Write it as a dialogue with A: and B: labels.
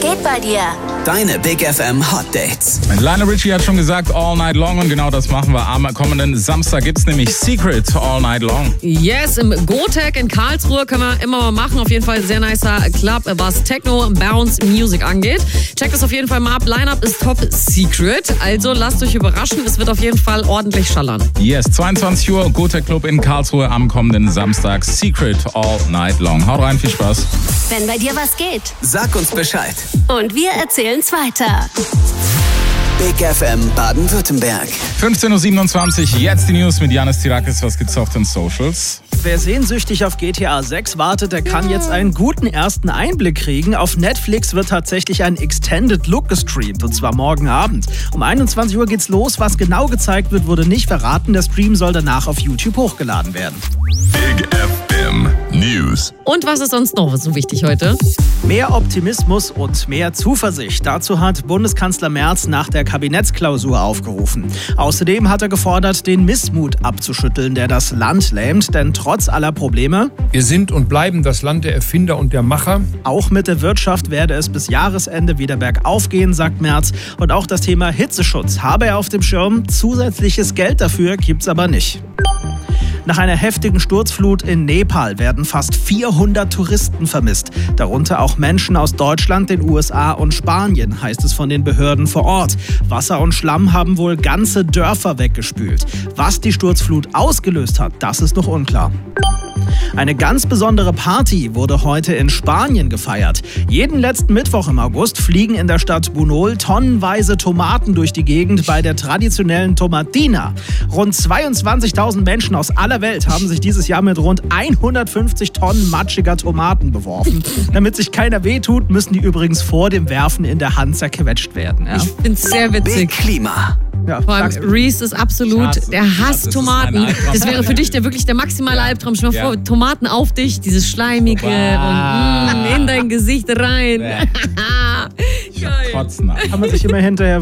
A: geht bei dir?
B: Deine Big FM Hot Dates.
C: Lionel Richie hat schon gesagt, all night long, und genau das machen wir. Am kommenden Samstag gibt's nämlich Secret all night long.
D: Yes, im GoTech in Karlsruhe können wir immer mal machen. Auf jeden Fall sehr nicer Club, was Techno Bounce Music angeht. Checkt es auf jeden Fall mal ab. Line-Up ist top secret, also lasst euch überraschen. Es wird auf jeden Fall ordentlich schallern.
C: Yes, 22 Uhr, GoTech Club in Karlsruhe am kommenden Samstag. Secret all night long. Haut rein, viel Spaß.
A: Wenn bei dir was geht.
B: Sag uns Bescheid.
A: Und wir erzählen's weiter.
B: Big FM Baden-Württemberg.
C: 15.27 Uhr, jetzt die News mit Janis Tirakis. Was gibt's auf den Socials?
E: Wer sehnsüchtig auf GTA 6 wartet, der kann jetzt einen guten ersten Einblick kriegen. Auf Netflix wird tatsächlich ein Extended Look gestreamt, und zwar morgen Abend. Um 21 Uhr geht's los. Was genau gezeigt wird, wurde nicht verraten. Der Stream soll danach auf YouTube hochgeladen werden.
F: Big FM News.
D: Und was ist sonst noch so wichtig heute?
E: Mehr Optimismus und mehr Zuversicht. Dazu hat Bundeskanzler Merz nach der Kabinettsklausur aufgerufen. Außerdem hat er gefordert, den Missmut abzuschütteln, der das Land lähmt. Denn trotz aller Probleme,
G: wir sind und bleiben das Land der Erfinder und der Macher.
E: Auch mit der Wirtschaft werde es bis Jahresende wieder bergauf gehen, sagt Merz. Und auch das Thema Hitzeschutz habe er auf dem Schirm. Zusätzliches Geld dafür gibt's aber nicht. Nach einer heftigen Sturzflut in Nepal werden fast 400 Touristen vermisst. Darunter auch Menschen aus Deutschland, den USA und Spanien, heißt es von den Behörden vor Ort. Wasser und Schlamm haben wohl ganze Dörfer weggespült. Was die Sturzflut ausgelöst hat, das ist noch unklar. Eine ganz besondere Party wurde heute in Spanien gefeiert. Jeden letzten Mittwoch im August fliegen in der Stadt Bunol tonnenweise Tomaten durch die Gegend bei der traditionellen Tomatina. Rund 22.000 Menschen aus aller Welt haben sich dieses Jahr mit rund 150 Tonnen matschiger Tomaten beworfen. Damit sich keiner wehtut, müssen die übrigens vor dem Werfen in der Hand zerquetscht werden. Ja?
D: Ich find's sehr witzig.
B: Big Klima.
E: Ja,
D: Vor allem Reese ist absolut, der hasst Tomaten. Das wäre für dich wirklich der maximale Albtraum. Stell dir mal vor, Tomaten auf dich, dieses Schleimige und in dein Gesicht rein.
C: Ich hab Kotzen.
E: Kann man sich immer hinterher